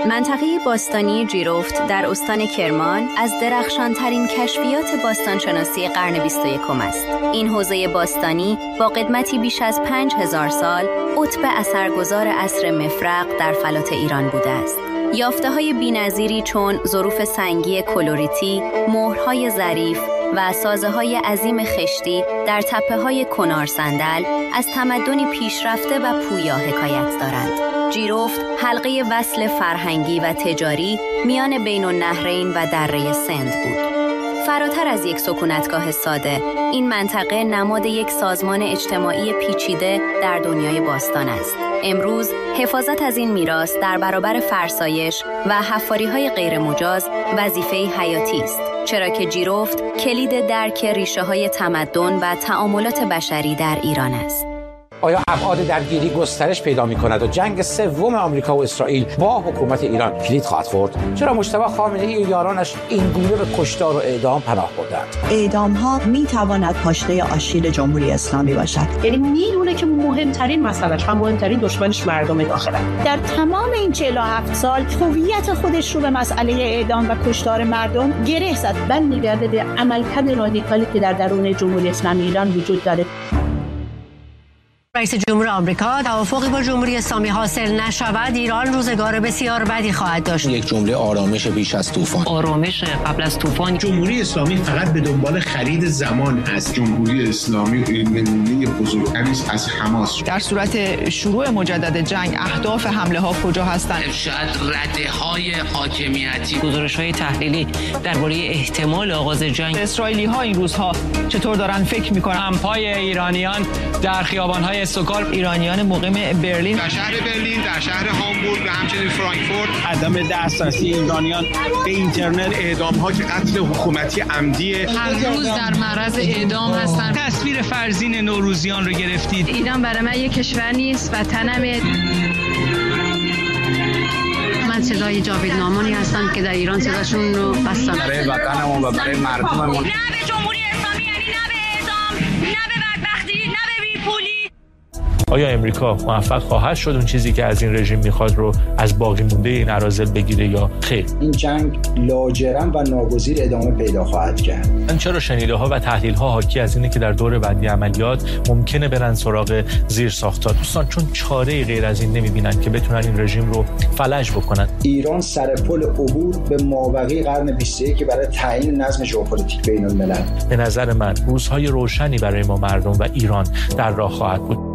منطقه باستانی جیروفت در استان کرمان از درخشانترین کشفیات باستانشناسی قرن 21 است. این حوزه باستانی با قدمتی بیش از 5000 سال قطب اثرگذار عصر مفرق در فلات ایران بوده است. یافته‌های بی‌نظیری چون ظروف سنگی کلوریتی، مهرهای ظریف و سازه‌های عظیم خشتی در تپه‌های کنار صندل از تمدنی پیشرفته و پویا حکایت دارند. جیروفت حلقه وصل فرهنگی و تجاری میان بین النهرین و دره سند بود. فراتر از یک سکونتگاه ساده، این منطقه نماد یک سازمان اجتماعی پیچیده در دنیای باستان است. امروز حفاظت از این میراث در برابر فرسایش و حفاری‌های غیرمجاز وظیفه حیاتی است، چرا که جیروفت کلید درک ریشه‌های تمدن و تعاملات بشری در ایران است. آیا ابعاد درگیری گسترش پیدا می‌کند و جنگ سوم آمریکا و اسرائیل با حکومت ایران کلید خواهد خورد؟ چرا مجتبی خامنه‌ای و یارانش این گونه به کشتار و اعدام پناه بردند؟ اعدام‌ها می‌تواند پاشنه آشیل جمهوری اسلامی باشد. یعنی میدونه که مهمترین مسئلهش و مهمترین دشمنش مردم داخلند. در تمام این 47 سال هویت خودش رو به مسئله اعدام و کشتار مردم گره زد. میگرده به عملکرد رادیکالی که در درون جمهوری اسلامی ایران وجود داره. رئیس جمهور آمریکا توافقی با جمهوری اسلامی حاصل نشود ایران روزگار بسیار بدی خواهد داشت. یک جمله آرامش بیش از طوفان. آرامش قبل از طوفان. جمهوری اسلامی فقط به دنبال خرید زمان است. جمهوری اسلامی نمونه بزرگتری است از حماس. در صورت شروع مجدد جنگ اهداف حمله ها کجا هستند؟ ارشاد رده‌های حاکمیتی. گزارش‌های تحلیلی درباره احتمال آغاز جنگ. اسرائیلی‌ها این روزها چطور دارن فکر می‌کنن؟ کمپ‌های ایرانیان در خیابان‌های استکهلم، ایرانیان مقیم برلین، در شهر برلین، در شهر هامبورگ و همچنین فرانکفورت، عدم دسترسی ایرانیان به اینترنت، اعدام‌ها که قتل حکومتی عمدیه، هر روز در معرض اعدام هستن. تصویر فرزین نوروزیان رو گرفتید. ایران برای من یک کشور نیست، وطنمه. من صدای جاوید نامانی هستم که در ایران صداشون رو بستن. برای وطنمون و برای مردممون. نه به جمهوری اسلامی، یعنی نه به اعدام، نه به بدبختی، نه به بیپولی. آیا امریکا موفق خواهد شد اون چیزی که از این رژیم میخواد رو از باقی مونده این اراذل بگیره یا خیر؟ این جنگ لاجرم و ناگزیر ادامه پیدا خواهد کرد. من چرا شنیده‌ها و تحلیل‌ها حاکی از اینه که در دور بعدی عملیات ممکنه برن سراغ زیرساخت‌ها. دوستان چون چاره‌ای غیر از این نمی‌بینن که بتونن این رژیم رو فلج بکنن. ایران سر پل عبور به مابقی قرن 21 برای تعیین نظم ژئوپلیتیک بین‌الملل. به نظر من روزهای روشنی برای ما مردم و ایران در راه خواهد بود.